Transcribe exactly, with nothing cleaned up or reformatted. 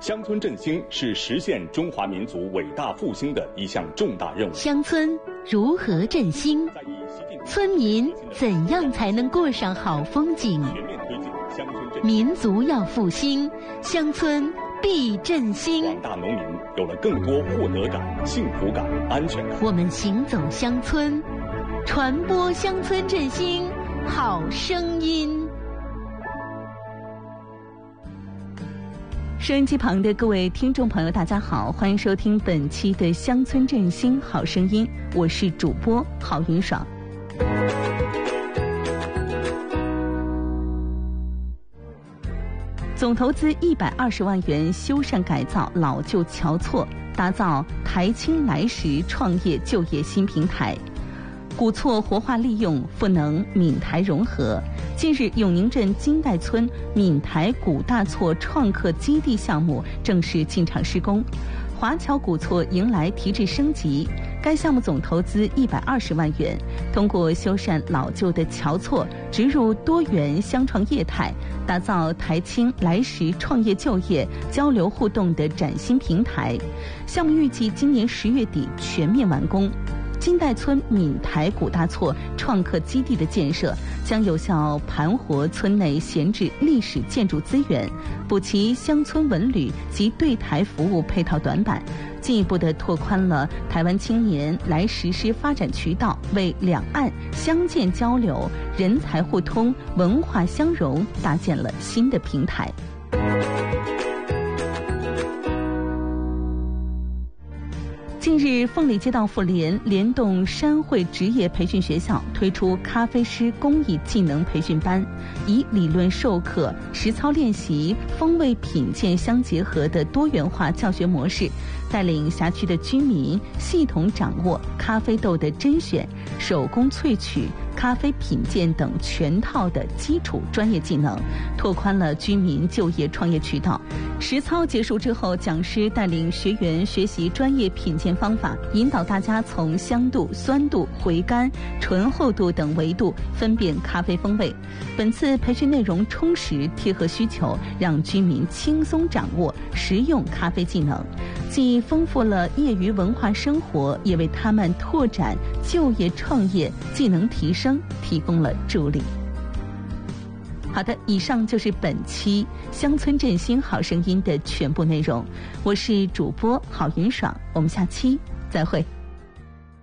乡村振兴是实现中华民族伟大复兴的一项重大任务。 乡村如何振兴？村民怎样才能过上好风景？民族要复兴，乡村必振兴。 广大农民有了更多获得感、幸福感、安全感。 我们行走乡村，传播乡村振兴好声音。 收音机旁的各位听众朋友，大家好，欢迎收听本期的乡村振兴好声音，我是主播郝云爽。总投资一百二十万元修缮改造老旧桥错，打造台青来时创业就业新平台。古厝活化利用，赋能闽台融合。近日，永宁镇金代村闽台古大厝创客基地项目正式进场施工，华侨古厝迎来提质升级。该项目总投资一百二十万元，通过修缮老旧的桥错，植入多元乡创业态，打造台青来时创业就业交流互动的崭新平台。项目预计今年十月底全面完工。金代村闽台古大厝创客基地的建设，将有效盘活村内闲置历史建筑资源，补齐乡村文旅及对台服务配套短板，进一步的拓宽了台湾青年来实施发展渠道，为两岸相见交流、人才互通、文化相融搭建了新的平台。近日，凤里街道妇联联动山会职业培训学校推出咖啡师公益技能培训班，以理论授课、实操练习、风味品鉴相结合的多元化教学模式，带领辖区的居民系统掌握咖啡豆的甄选、手工萃取、咖啡品鉴等全套的基础专业技能，拓宽了居民就业创业渠道。实操结束之后，讲师带领学员学习专业品鉴方法，引导大家从香度、酸度、回甘、醇厚度等维度分辨咖啡风味。本次培训内容充实贴合需求，让居民轻松掌握实用咖啡技能，既丰富了业余文化生活，也为他们拓展就业创业技能提升提供了助力。好的，以上就是本期乡村振兴好声音的全部内容，我是主播郝云爽，我们下期再会。